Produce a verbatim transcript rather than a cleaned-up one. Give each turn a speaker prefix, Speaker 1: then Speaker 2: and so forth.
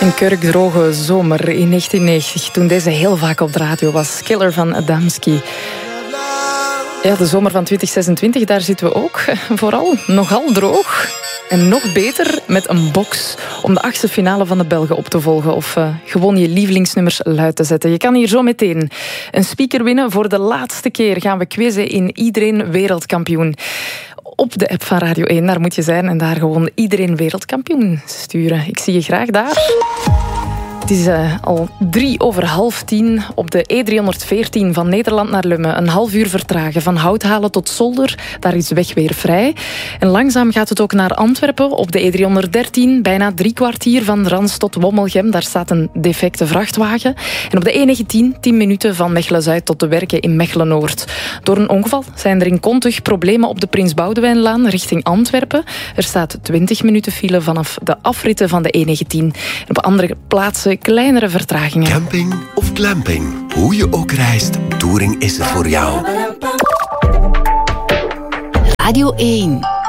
Speaker 1: Een kurkdroge zomer in negentien negentig, toen deze heel vaak op de radio was. Killer van Adamski. Ja, de zomer van twintig zesentwintig, daar zitten we ook. Vooral nogal droog. En nog beter met een box om de achtste finale van de Belgen op te volgen. Of uh, gewoon je lievelingsnummers luid te zetten. Je kan hier zo meteen een speaker winnen. Voor de laatste keer gaan we quizzen in Iedereen Wereldkampioen. Op de app van Radio één, daar moet je zijn. En daar gewoon Iedereen Wereldkampioen sturen. Ik zie je graag daar. Het is uh, al drie over half tien op de E driehonderdveertien van Nederland naar Lummen. Een half uur vertragen van Houthalen tot Zolder. Daar is de weg weer vrij. En langzaam gaat het ook naar Antwerpen op de E driehonderddertien. Bijna drie kwartier van Rans tot Wommelgem. Daar staat een defecte vrachtwagen. En op de E negentien, tien minuten van Mechelen-Zuid tot de Werken in Mechelen-Noord. Door een ongeval zijn er in Kontug problemen op de Prins Boudewijnlaan richting Antwerpen. Er staat twintig minuten file vanaf de afritten van de E negentien. En op andere plaatsen kleinere vertragingen.
Speaker 2: Camping of glamping, hoe je ook reist, Touring is er voor jou.
Speaker 3: Radio één.